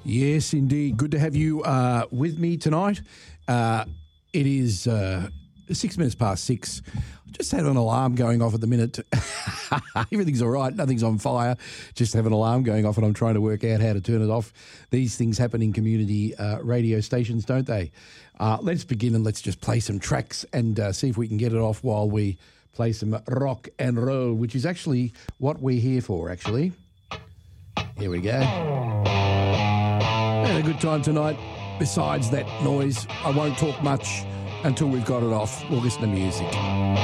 Yes, indeed. Good to have you with me tonight. It is 6 minutes past 6. Just had an alarm going off at the minute. Everything's all right. Nothing's on fire. Just have an alarm going off and I'm trying to work out how to turn it off. These things happen in community radio stations, don't they? Let's begin and let's just play some tracks and see if we can get it off while we play some rock and roll, which is actually what we're here for, actually. Here we go. Had a good time tonight. Besides that noise, I won't talk much until we've got it off. We'll listen to music.